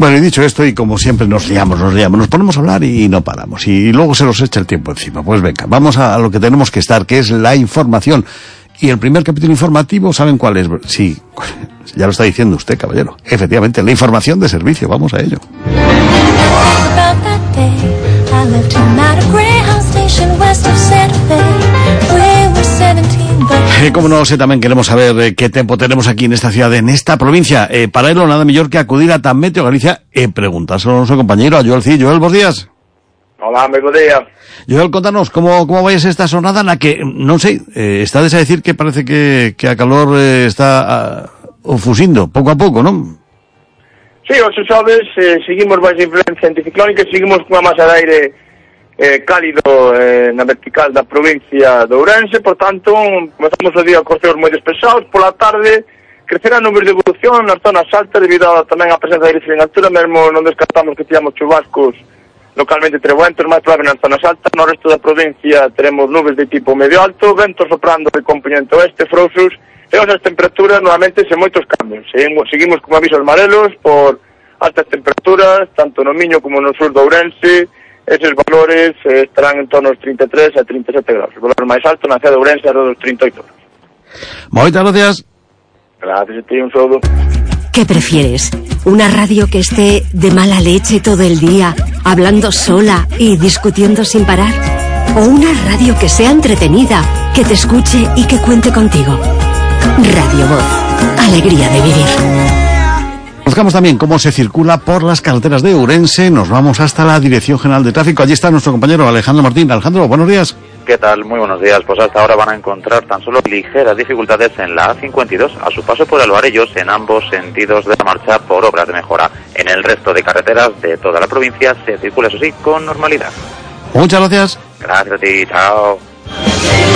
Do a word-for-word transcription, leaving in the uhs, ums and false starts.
Bueno, y dicho esto, y como siempre nos liamos, nos liamos, nos ponemos a hablar y no paramos, y luego se nos echa el tiempo encima. Pues venga, vamos a lo que tenemos que estar, que es la información. Y el primer capítulo informativo, ¿saben cuál es? Sí, ya lo está diciendo usted, caballero. Efectivamente, la información de servicio, vamos a ello. Eh, como no sé, también queremos saber eh, qué tiempo tenemos aquí en esta ciudad, en esta provincia. Eh, para ello, nada mejor que acudir a Tan Meteo Galicia y eh, preguntárselo a nuestro compañero, a Joel Cid. Joel, buenos días. Hola, buenos días. Joel, contanos, ¿cómo, cómo vais esta jornada en la que, no sé, eh, está de decir que parece que, que a calor eh, está uh, fusindo, poco a poco, ¿no? Sí, os sabes, eh, seguimos bajo influencia anticiclónica, seguimos con una masa de aire eh, cálido eh, na vertical da provincia de Ourense, por tanto, comenzamos o día con ceos moi despesados, pola tarde crecerá nubes de evolución nas zonas altas debido a, tamén a presenza de aire frío en altura, mesmo non descartamos que teñamos chubascos localmente trebuentos, máis probable nas zonas altas. No resto da provincia teremos nubes de tipo medio alto, ventos soprando de componente oeste, frouxos, e as temperaturas nuevamente sen moitos cambios. Seguimos, seguimos con avisos amarelos por altas temperaturas, tanto no Miño como no sur de Ourense. Eses valores eh, estarán en torno aos treinta e tres a treinta e sete graus. O valor máis alto na cidade de Ourense é dos treinta e oito graus. Moitas gracias. Gracias a ti, un saludo. ¿Qué prefieres? ¿Una radio que esté de mala leche todo el día, hablando sola y discutiendo sin parar? ¿O una radio que sea entretenida, que te escuche y que cuente contigo? Radio Voz. Alegría de vivir. Conozcamos también cómo se circula por las carreteras de Ourense. Nos vamos hasta la Dirección General de Tráfico. Allí está nuestro compañero Alejandro Martín. Alejandro, buenos días. ¿Qué tal? Muy buenos días. Pues hasta ahora van a encontrar tan solo ligeras dificultades en la A cincuenta y dos a su paso por Alvarellos en ambos sentidos de la marcha por obras de mejora. En el resto de carreteras de toda la provincia se circula, eso sí, con normalidad. Muchas gracias. Gracias a ti. Chao.